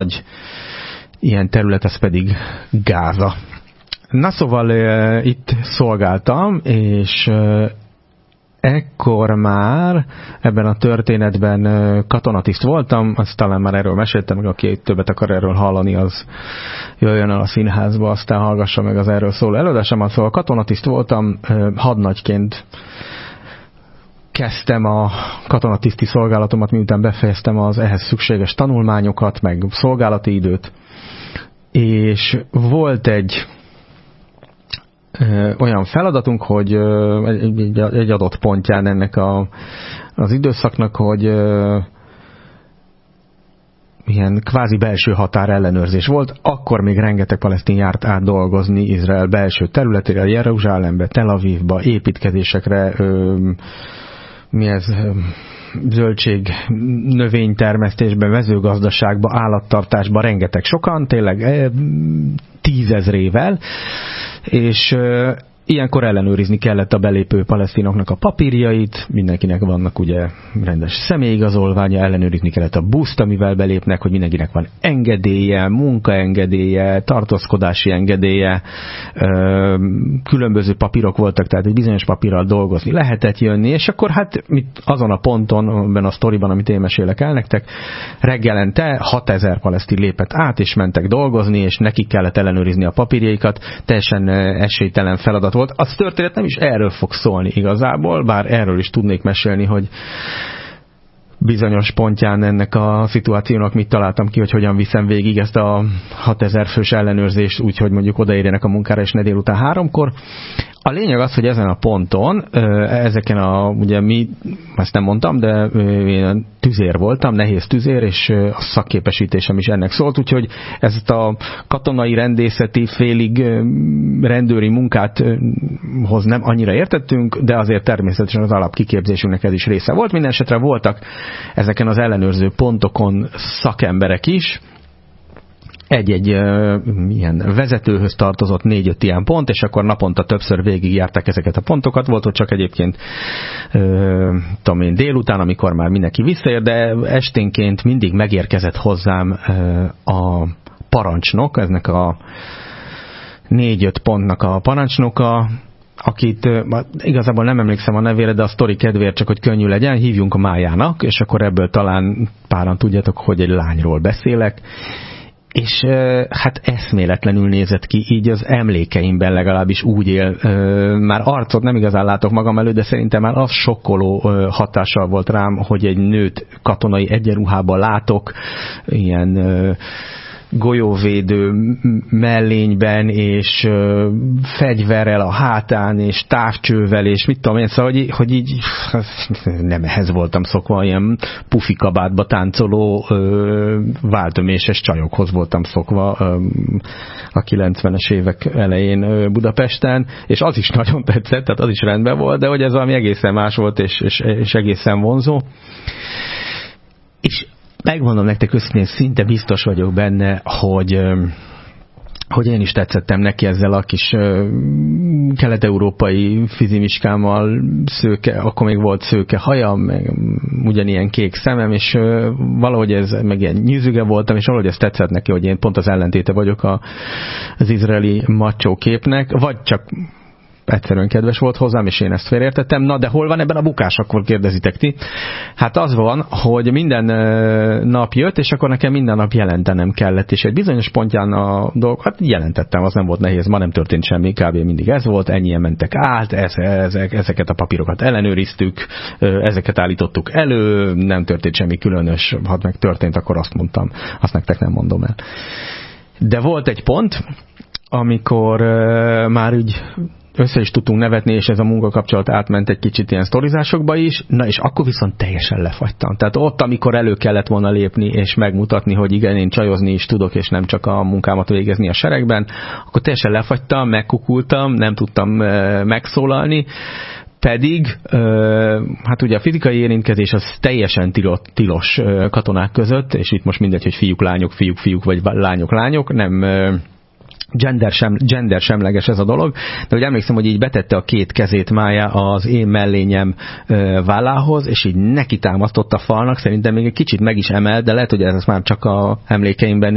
nagy ilyen terület, ez pedig Gáza. Na szóval itt szolgáltam, és ekkor már ebben a történetben katonatiszt voltam, azt talán már erről meséltem, meg aki többet akar erről hallani, az jöjjön el a színházba, aztán hallgassa meg az erről szóló előadásomat. Szóval katonatiszt voltam, hadnagyként kezdtem a katonatiszti szolgálatomat, miután befejeztem az ehhez szükséges tanulmányokat, meg szolgálati időt, és volt egy olyan feladatunk, hogy egy adott pontján ennek az időszaknak, hogy ilyen kvázi belső határ ellenőrzés volt. Akkor még rengeteg palesztin járt át dolgozni Izrael belső területére, Jeruzsálembe, Tel Avivba, építkezésekre, zöldség növénytermesztésben, mezőgazdaságban, állattartásban rengeteg sokan, tényleg 10 000-ével, és ilyenkor ellenőrizni kellett a belépő palesztinoknak a papírjait, mindenkinek vannak ugye rendes személyigazolványa, ellenőrizni kellett a buszt, amivel belépnek, hogy mindenkinek van engedélye, munkaengedélye, tartózkodási engedélye, különböző papírok voltak, tehát egy bizonyos papírral dolgozni lehetett jönni, és akkor hát azon a ponton, abban a sztoriban, amit én mesélek el nektek, reggelente 6000 palesztin lépett át, és mentek dolgozni, és nekik kellett ellenőrizni a papírjaikat, teljesen esélytelen feladat volt. Az történet nem is erről fog szólni igazából, bár erről is tudnék mesélni, hogy bizonyos pontján ennek a szituációnak mit találtam ki, hogy hogyan viszem végig ezt a 6000 fős ellenőrzést, úgyhogy mondjuk odaérjenek a munkára, és ne délután 3-kor. A lényeg az, hogy ezen a ponton, ugye mi, ezt nem mondtam, de én tüzér voltam, nehéz tüzér, és a szakképesítésem is ennek szólt, úgyhogy ezt a katonai rendészeti, félig rendőri munkáthoz nem annyira értettünk, de azért természetesen az alapkiképzésünknek ez is része volt. Mindenesetre voltak ezeken az ellenőrző pontokon szakemberek is, egy-egy ilyen vezetőhöz tartozott 4-5 ilyen pont, és akkor naponta többször végigjárták ezeket a pontokat. Volt ott csak egyébként délután, amikor már mindenki visszaér, de esténként mindig megérkezett hozzám a parancsnok, eznek a 4-5 pontnak a parancsnoka, akit igazából nem emlékszem a nevére, de a sztori kedvéért csak, hogy könnyű legyen, hívjunk a Májának, és akkor ebből talán páran tudjátok, hogy egy lányról beszélek, és hát eszméletlenül nézett ki, így az emlékeimben legalábbis úgy él. Már arcot nem igazán látok magam előtt, de szerintem már az sokkoló hatással volt rám, hogy egy nőt katonai egyenruhában látok, ilyen golyóvédő mellényben, és fegyverrel a hátán, és távcsővel, és mit tudom én, szóval, hogy így nem ehhez voltam szokva, ilyen pufi kabátba táncoló váltöméses csajokhoz voltam szokva a 90-es évek elején Budapesten, és az is nagyon tetszett, tehát az is rendben volt, de hogy ez valami egészen más volt, és egészen vonzó. És megmondom nektek őszintén, szinte biztos vagyok benne, hogy én is tetszettem neki ezzel a kis kelet-európai fizimiskámmal, szőke, akkor még volt szőke hajam, meg ugyanilyen kék szemem, és valahogy ez, meg ilyen nyűzüge voltam, és valahogy ez tetszett neki, hogy én pont az ellentéte vagyok az izraeli macsó képnek, vagy csak egyszerűen kedves volt hozzám, és én ezt félreértettem. Na, de hol van ebben a bukás, akkor kérdezitek ti. Hát az van, hogy minden nap jött, és akkor nekem minden nap jelentenem kellett, és egy bizonyos pontján a dolgok, hát jelentettem, az nem volt nehéz, ma nem történt semmi, kb. Mindig ez volt, ennyien mentek át, ezeket a papírokat ellenőriztük, ezeket állítottuk elő, nem történt semmi különös, ha meg történt, akkor azt mondtam, azt nektek nem mondom el. De volt egy pont, amikor már úgy össze is tudtunk nevetni, és ez a munkakapcsolat átment egy kicsit ilyen sztorizásokba is, na és akkor viszont teljesen lefagytam. Tehát ott, amikor elő kellett volna lépni, és megmutatni, hogy igen, én csajozni is tudok, és nem csak a munkámat végezni a seregben, akkor teljesen lefagytam, megkukultam, nem tudtam megszólalni, pedig, hát ugye a fizikai érintkezés az teljesen tilos katonák között, és itt most mindegy, hogy fiúk, lányok, fiúk, vagy lányok, lányok, nem gender semleges ez a dolog, de hogy emlékszem, hogy így betette a két kezét Mája az én mellényem vállához, és így neki támasztott a falnak, szerintem még egy kicsit meg is emelt, de lehet, hogy ez már csak a emlékeimben